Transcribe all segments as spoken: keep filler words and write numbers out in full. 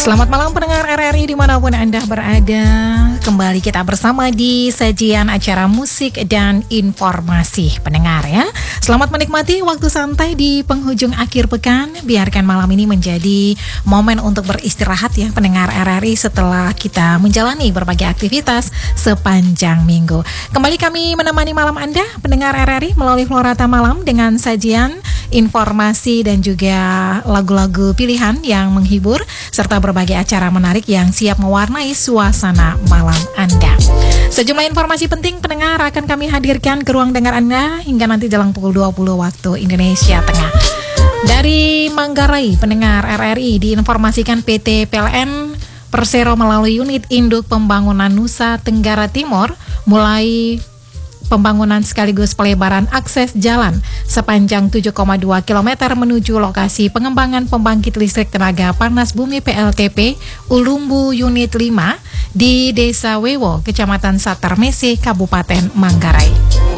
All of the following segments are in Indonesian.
Selamat malam pendengar R R I dimanapun Anda berada. Kembali kita bersama di sajian acara musik dan informasi pendengar ya. Selamat menikmati waktu santai di penghujung akhir pekan. Biarkan malam ini menjadi momen untuk beristirahat ya pendengar R R I setelah kita menjalani berbagai aktivitas sepanjang minggu. Kembali kami menemani malam Anda pendengar R R I melalui Florata Malam dengan sajian informasi dan juga lagu-lagu pilihan yang menghibur serta berbagai acara menarik yang siap mewarnai suasana malam Anda. Sejumlah informasi penting pendengar akan kami hadirkan ke ruang dengar Anda hingga nanti jelang pukul dua puluh waktu Indonesia Tengah. Dari Manggarai pendengar R R I diinformasikan P T P L N Persero melalui unit induk pembangunan Nusa Tenggara Timur mulai pembangunan sekaligus pelebaran akses jalan sepanjang tujuh koma dua kilometer menuju lokasi pengembangan pembangkit listrik tenaga panas bumi P L T P Ulumbu Unit lima di Desa Wewo, Kecamatan Satarmese, Kabupaten Manggarai.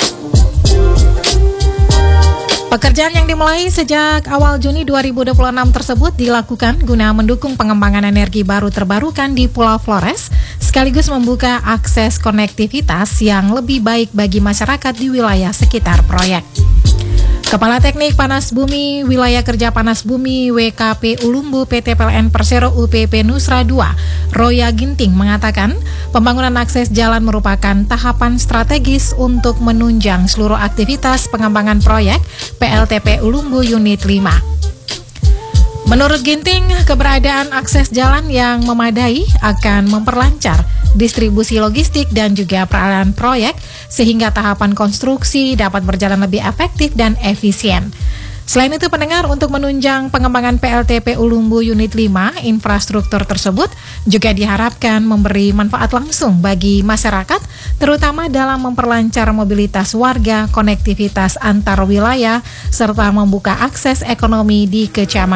Pekerjaan yang dimulai sejak awal Juni dua ribu dua puluh enam tersebut dilakukan guna mendukung pengembangan energi baru terbarukan di Pulau Flores, sekaligus membuka akses konektivitas yang lebih baik bagi masyarakat di wilayah sekitar proyek. Kepala Teknik Panas Bumi Wilayah Kerja Panas Bumi W K P Ulumbu P T P L N Persero U P P Nusra dua, Roya Ginting mengatakan, pembangunan akses jalan merupakan tahapan strategis untuk menunjang seluruh aktivitas pengembangan proyek P L T P Ulumbu Unit lima. Menurut Ginting, keberadaan akses jalan yang memadai akan memperlancar distribusi logistik dan juga peralatan proyek sehingga tahapan konstruksi dapat berjalan lebih efektif dan efisien. Selain itu pendengar, untuk menunjang pengembangan P L T P Ulumbu Unit lima, infrastruktur tersebut juga diharapkan memberi manfaat langsung bagi masyarakat, terutama dalam memperlancar mobilitas warga, konektivitas antar wilayah, serta membuka akses ekonomi di kecamatan